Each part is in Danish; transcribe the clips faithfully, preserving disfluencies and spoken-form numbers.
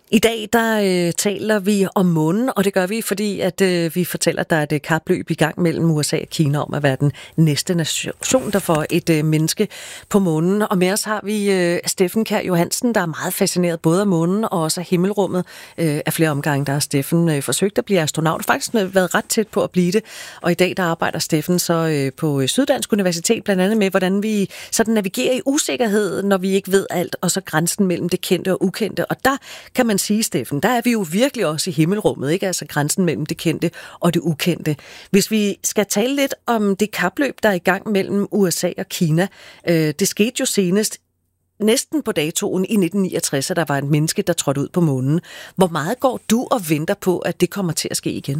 I dag der øh, taler vi om månen, og det gør vi, fordi at øh, vi fortæller, at der er et kapløb i gang mellem U S A og Kina om at være den næste nation, der får et øh, menneske på månen. Og med os har vi øh, Steffen Kjær Johansen, der er meget fascineret både af månen og også af himmelrummet. Øh, af flere omgange, der har Steffen øh, forsøgt at blive astronaut, faktisk været ret tæt på at blive det. Og i dag der arbejder Steffen så øh, på Syddansk Universitet, blandt andet med, hvordan vi sådan navigerer i usikkerhed, når vi ikke ved alt, og så grænsen mellem det kendte og ukendte. Og der kan man sige, Steffen, der er vi jo virkelig også i himmelrummet, ikke? Altså grænsen mellem det kendte og det ukendte. Hvis vi skal tale lidt om det kapløb, der er i gang mellem U S A og Kina, øh, det skete jo senest næsten på datoen i nitten niogtres, at der var et menneske, der trådte ud på månen. Hvor meget går du og venter på, at det kommer til at ske igen?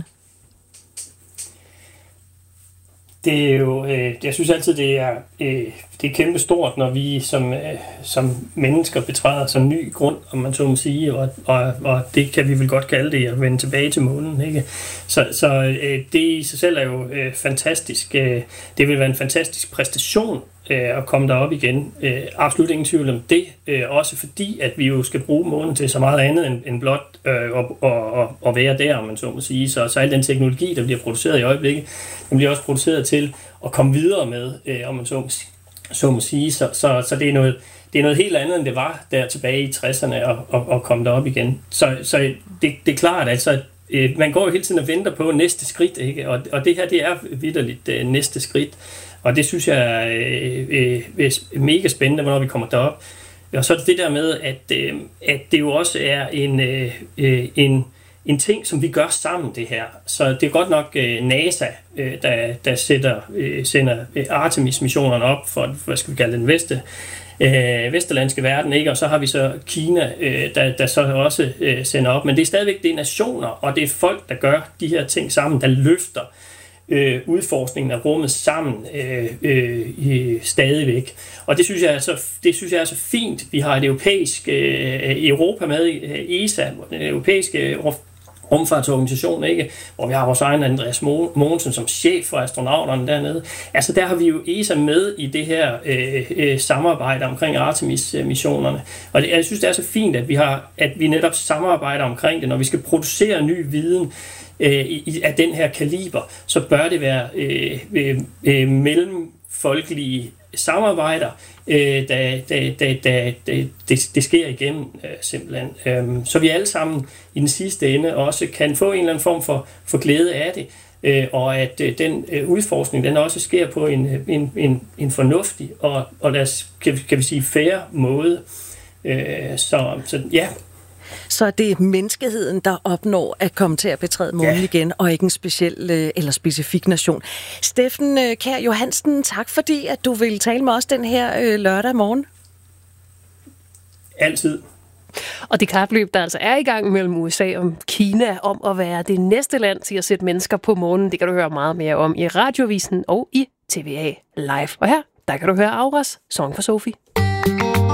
Det er jo, øh, jeg synes altid, det er, øh, det er kæmpe stort, når vi som, øh, som mennesker betræder som ny grund, om man så må sige, og, og, og det kan vi vel godt kalde det, at vende tilbage til månen, ikke? Så, så øh, det i sig selv er jo øh, fantastisk. Øh, det vil være en fantastisk præstation øh, at komme derop igen. Øh, absolut ingen tvivl om det. Øh, også fordi, at vi jo skal bruge månen til så meget andet end, end blot øh, og, og, og, og være der, om man så må sige. Så, så al den teknologi, der bliver produceret i øjeblikket, den bliver også produceret til at komme videre med, øh, om man så må, så må sige. Så, så, så det, er noget, det er noget helt andet, end det var der tilbage i tresserne og, og, og komme derop igen. Så, så det, det er klart, altså, øh, man går jo hele tiden og venter på næste skridt, ikke? Og, og det her, det er vitterligt øh, næste skridt. Og det synes jeg er øh, øh, mega spændende, hvornår vi kommer derop. Og så er det det der med, at, øh, at det jo også er en, øh, en en ting, som vi gør sammen, det her. Så det er godt nok øh, NASA, øh, der, der sætter, øh, sender øh, Artemis-missionerne op for, hvad skal vi kalde den, veste, øh, vesterlandske verden, ikke? Og så har vi så Kina, øh, der, der så også øh, sender op. Men det er stadigvæk det er nationer, og det er folk, der gør de her ting sammen, der løfter øh, udforskningen af rummet sammen øh, øh, stadigvæk. Og det synes jeg er så, det synes jeg er så fint. Vi har et europæisk øh, Europa med, E S A, den europæiske rumfartsorganisation, ikke? Hvor vi har vores egen Andreas Mogensen som chef for astronauterne dernede. Altså der har vi jo E S A med i det her øh, øh, samarbejde omkring Artemis-missionerne. Og det, jeg synes, det er så fint, at vi, har, at vi netop samarbejder omkring det. Når vi skal producere ny viden øh, i, af den her kaliber, så bør det være øh, øh, øh, mellemfolkelige samarbejder, øh, da, da, da, da, da det, det sker igennem øh, simpelthen. Øhm, så vi alle sammen i den sidste ende også kan få en eller anden form for, for glæde af det, øh, og at øh, den øh, udforskning, den også sker på en, en, en, en fornuftig og, og lad os, kan, kan vi sige, fair måde. Øh, så, så ja. Så det er menneskeheden, der opnår at komme til at betræde månen ja. igen, og ikke en speciel eller specifik nation. Steffen Kjær Johansen, tak fordi, at du vil tale med os den her lørdag morgen. Altid. Og det kapløb, der altså er i gang mellem U S A og Kina om at være det næste land til at sætte mennesker på månen, det kan du høre meget mere om i Radioavisen og i T V A Live. Og her, der kan du høre Auras Song for Sophie.